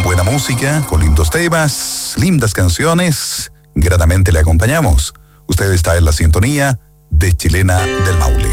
buena música, con lindos temas, lindas canciones. Gratamente le acompañamos. Usted está en la sintonía de Chilena del Maule.